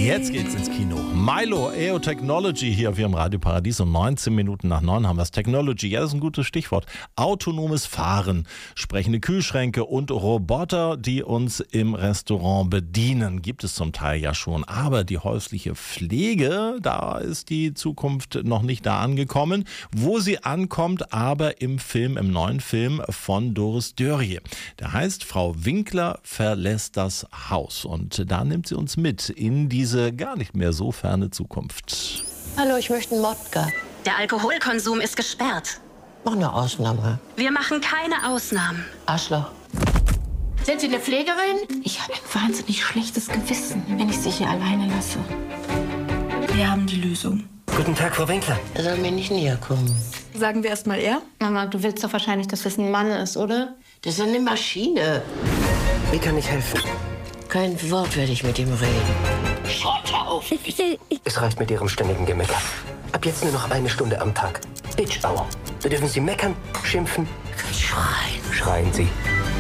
Jetzt geht's ins Kino. Milo, EO Technology hier auf Ihrem Radio Paradies. Um 19 Minuten nach 9 haben wir es. Technology, ja, das ist ein gutes Stichwort. Autonomes Fahren, sprechende Kühlschränke und Roboter, die uns im Restaurant bedienen. Gibt es zum Teil ja schon. Aber die häusliche Pflege, da ist die Zukunft noch nicht da angekommen. Wo sie ankommt, aber im neuen Film von Doris Dörrie. Der heißt Frau Winkler verlässt das Haus. Und da nimmt sie uns mit in diese gar nicht mehr so ferne Zukunft. Hallo, ich möchte einen Wodka. Der Alkoholkonsum ist gesperrt. Mach eine Ausnahme. Wir machen keine Ausnahmen. Arschloch. Sind Sie eine Pflegerin? Ich habe ein wahnsinnig schlechtes Gewissen, wenn ich Sie hier alleine lasse. Wir haben die Lösung. Guten Tag, Frau Winkler. Er soll mir nicht näher kommen. Sagen wir erst mal er? Mama, du willst doch wahrscheinlich, dass das ein Mann ist, oder? Das ist eine Maschine. Wie kann ich helfen? Kein Wort werde ich mit ihm reden. Schaut auf! Es reicht mit Ihrem ständigen Gemecker. Ab jetzt nur noch 1 Stunde am Tag. Bitch Hour. Da dürfen Sie meckern, schimpfen. Schreien. Schreien Sie.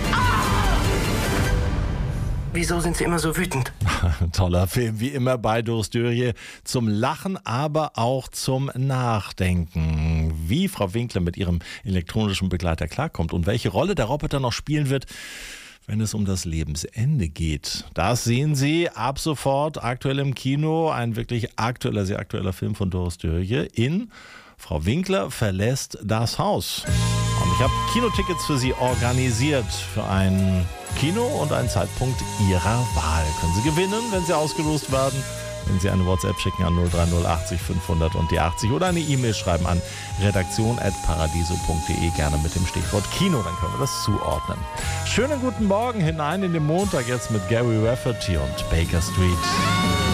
Wieso sind Sie immer so wütend? Toller Film, wie immer bei Doris Dörrie. Zum Lachen, aber auch zum Nachdenken. Wie Frau Winkler mit ihrem elektronischen Begleiter klarkommt und welche Rolle der Roboter noch spielen wird, wenn es um das Lebensende geht. Das sehen Sie ab sofort aktuell im Kino. Ein wirklich sehr aktueller Film von Doris Dörrie in Frau Winkler verlässt das Haus. Und ich habe Kinotickets für Sie organisiert für ein Kino und einen Zeitpunkt Ihrer Wahl. Können Sie gewinnen, wenn Sie ausgelost werden. Wenn Sie eine WhatsApp schicken an 030 80 500 und die 80 oder eine E-Mail schreiben an redaktion@paradiso.de, gerne mit dem Stichwort Kino, dann können wir das zuordnen. Schönen guten Morgen hinein in den Montag jetzt mit Gary Rafferty und Baker Street.